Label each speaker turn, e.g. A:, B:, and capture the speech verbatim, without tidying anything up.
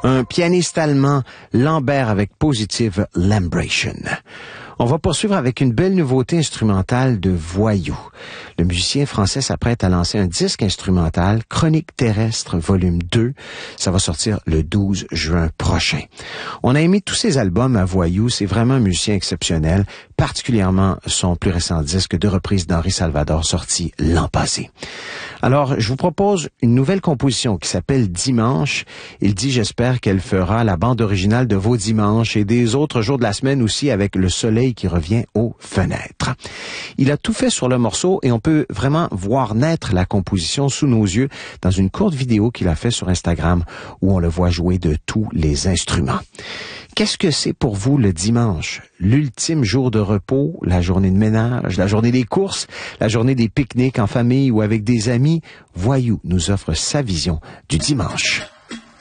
A: Un pianiste allemand, Lambert avec Positive Lambration. On va poursuivre avec une belle nouveauté instrumentale de Voyou. Le musicien français s'apprête à lancer un disque instrumental, Chronique terrestre, volume deux. Ça va sortir le douze juin prochain. On a aimé tous ses albums à Voyou. C'est vraiment un musicien exceptionnel, particulièrement son plus récent disque de reprise d'Henri Salvador sorti l'an passé. Alors, je vous propose une nouvelle composition qui s'appelle Dimanche. Il dit, j'espère qu'elle fera la bande originale de vos dimanches et des autres jours de la semaine aussi avec le soleil qui revient aux fenêtres. Il a tout fait sur le morceau et on peut vraiment voir naître la composition sous nos yeux dans une courte vidéo qu'il a fait sur Instagram où on le voit jouer de tous les instruments. Qu'est-ce que c'est pour vous le dimanche? L'ultime jour de repos, la journée de ménage, la journée des courses, la journée des pique-niques en famille ou avec des amis? Voyou nous offre sa vision du dimanche.